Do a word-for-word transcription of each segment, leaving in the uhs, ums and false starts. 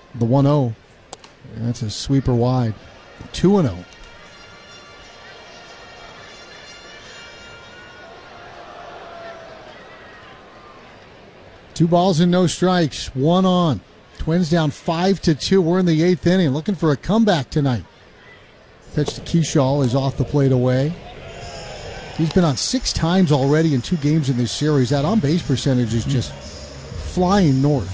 The one oh. That's a sweeper wide. two and oh. Two balls and no strikes. One on. Twins down five to two. We're in the eighth inning. Looking for a comeback tonight. Pitch to Kershaw is off the plate away. He's been on six times already in two games in this series. That on-base percentage is just flying north.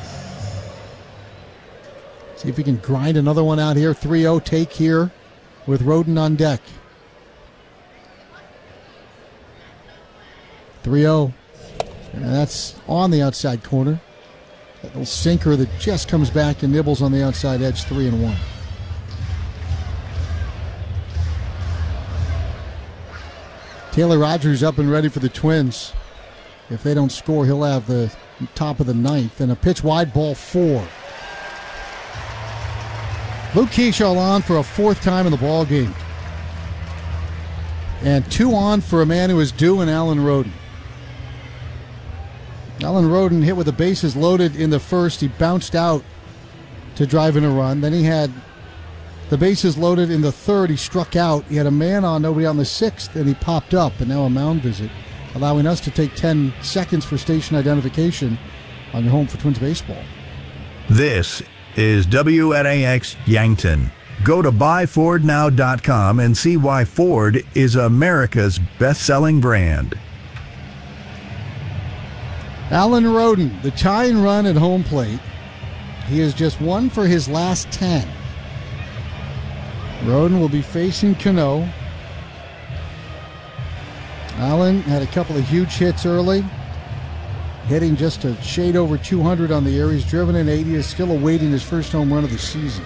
See if he can grind another one out here. three oh take here with Roden on deck. three oh. And that's on the outside corner. That little sinker that just comes back and nibbles on the outside edge. Three and one. Taylor Rogers up and ready for the Twins. If they don't score, he'll have the top of the ninth. And a pitch wide, ball four. Luke Kershaw on for a fourth time in the ball game. And two on for a man who is due in Alan Roden. Alan Roden hit with the bases loaded in the first. He bounced out to drive in a run. Then he had the bases loaded in the third. He struck out. He had a man on, nobody on the sixth, and he popped up. And now a mound visit, allowing us to take ten seconds for station identification on your home for Twins baseball. This is W N A X Yankton. Go to buy ford now dot com and see why Ford is America's best-selling brand. Alan Roden, the tying run at home plate. He is just one for his last ten. Roden will be facing Cano. Allen had a couple of huge hits early, hitting just a shade over two hundred on the year. He's driven in eighty, is still awaiting his first home run of the season.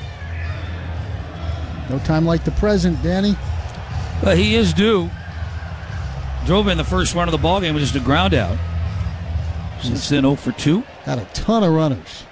No time like the present, Danny. Well, he is due. Drove in the first run of the ballgame with just a ground out. Since then, oh for two. Had a ton of runners.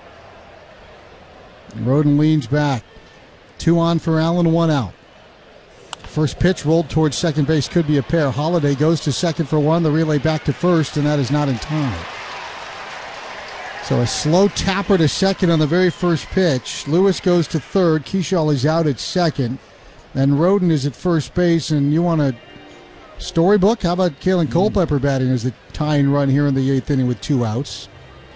Roden leans back. Two on for Allen, one out. First pitch rolled towards second base. Could be a pair. Holiday goes to second for one. The relay back to first, and that is not in time. So a slow tapper to second on the very first pitch. Lewis goes to third. Kershaw is out at second. And Roden is at first base. And you want a storybook? How about Kalen Culpepper batting as the tying run here in the eighth inning with two outs?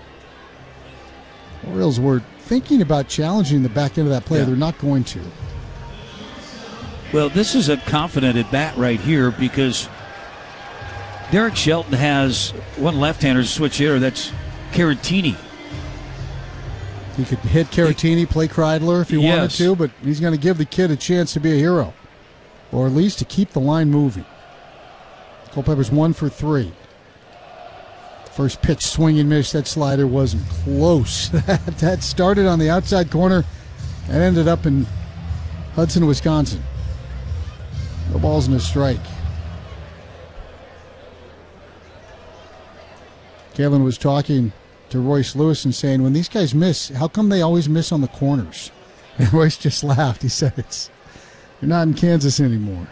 Orioles were thinking about challenging the back end of that play. Yeah. They're not going to. Well, this is a confident at bat right here because Derek Shelton has one left-hander switch hitter. That's Caratini. He could hit Caratini, play Kreidler if he yes. wanted to, but he's going to give the kid a chance to be a hero, or at least to keep the line moving. Culpepper's one for three. First pitch, swing and miss. That slider wasn't close. That started on the outside corner and ended up in Hudson, Wisconsin. No balls and a strike. Kalen was talking to Royce Lewis and saying, when these guys miss, how come they always miss on the corners? And Royce just laughed. He said, "It's you're not in Kansas anymore."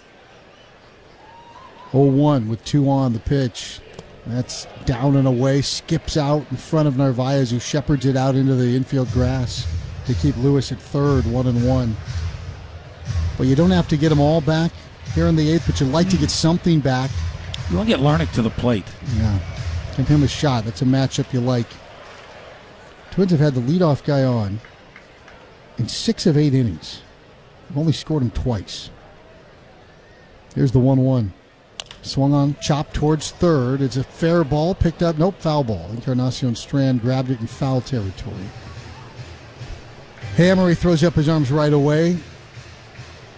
oh one with two on the pitch. That's down and away. Skips out in front of Narvaez, who shepherds it out into the infield grass to keep Lewis at third, one and one. But you don't have to get them all back here in the eighth, but you like to get something back. You want to get Larnach to the plate. Yeah. Give him a shot. That's a matchup you like. Twins have had the leadoff guy on in six of eight innings. They've only scored him twice. Here's the one one. Swung on, chopped towards third. It's a fair ball, picked up. Nope, foul ball. Encarnacion Strand grabbed it in foul territory. Hammer, he throws up his arms right away.